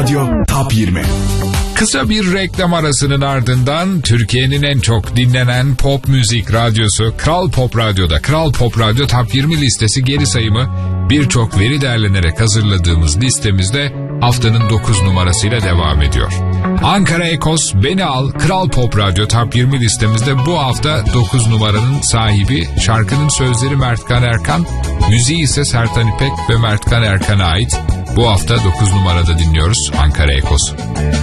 Radyo Top 20. Kısa bir reklam arasının ardından Türkiye'nin en çok dinlenen pop müzik radyosu Kral Pop Radyo'da Kral Pop Radyo Top 20 listesi geri sayımı birçok veri derlenerek hazırladığımız listemizde haftanın 9 numarasıyla devam ediyor. Ankara Ekos Beni Al Kral Pop Radyo Top 20 listemizde bu hafta 9 numaranın sahibi, şarkının sözleri Mertkan Erkan, müziği ise Sertan İpek ve Mertkan Erkan'a ait. Bu hafta 9 numarada dinliyoruz Ankara Ekos.